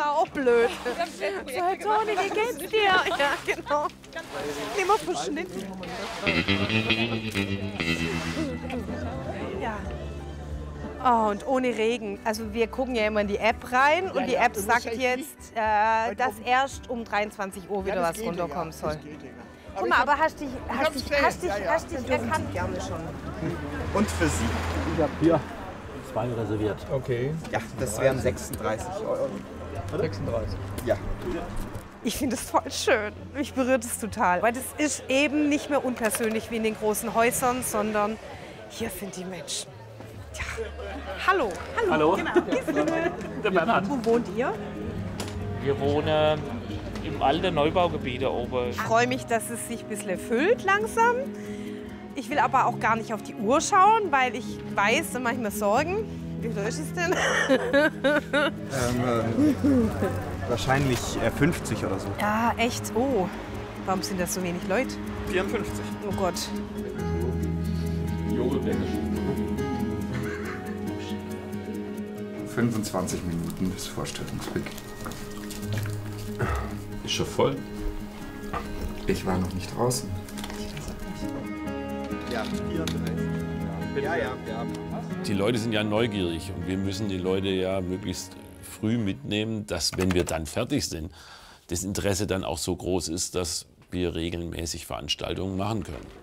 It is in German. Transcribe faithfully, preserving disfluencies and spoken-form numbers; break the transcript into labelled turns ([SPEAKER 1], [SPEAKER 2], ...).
[SPEAKER 1] war auch blöd. So, Herr Toni, wie geht's dir? Ja, genau. Nehmen wir Verschnitt. Ja. Oh, und ohne Regen. Also wir gucken ja immer in die App rein und die App sagt jetzt, äh, dass erst um dreiundzwanzig Uhr wieder was runterkommen soll. Guck mal, aber hast dich, hast dich, hast dich, hast dich erkannt gerne schon.
[SPEAKER 2] Und für Sie?
[SPEAKER 3] Ich habe hier zwei reserviert.
[SPEAKER 4] Okay.
[SPEAKER 2] Ja, das wären sechsunddreißig Euro.
[SPEAKER 4] sechsunddreißig.
[SPEAKER 2] Ja.
[SPEAKER 1] Ich finde es voll schön. Mich berührt es total. Weil das ist eben nicht mehr unpersönlich wie in den großen Häusern, sondern hier sind die Menschen. Ja. Hallo. Hallo.
[SPEAKER 3] Hallo.
[SPEAKER 1] Genau.
[SPEAKER 3] Der Bernhard.
[SPEAKER 1] Wo wohnt ihr?
[SPEAKER 5] Wir wohnen im alten Neubaugebiet da oben.
[SPEAKER 1] Ich freue mich, dass es sich ein bisschen füllt langsam. Ich will aber auch gar nicht auf die Uhr schauen, weil ich weiß, da mache ich mir Sorgen. Wie viel ist es denn?
[SPEAKER 2] Ähm, äh, wahrscheinlich äh, fünfzig oder so.
[SPEAKER 1] Ja, echt? Oh, warum sind das so wenig Leute?
[SPEAKER 2] vierundfünfzig.
[SPEAKER 1] Oh Gott.
[SPEAKER 6] fünfundzwanzig Minuten bis Vorstellungsbeginn.
[SPEAKER 7] Ist schon voll.
[SPEAKER 6] Ich war noch nicht draußen.
[SPEAKER 2] Ja, vierunddreißig. Ja, ja, ja.
[SPEAKER 7] Die Leute sind ja neugierig und wir müssen die Leute ja möglichst früh mitnehmen, dass, wenn wir dann fertig sind, das Interesse dann auch so groß ist, dass wir regelmäßig Veranstaltungen machen können.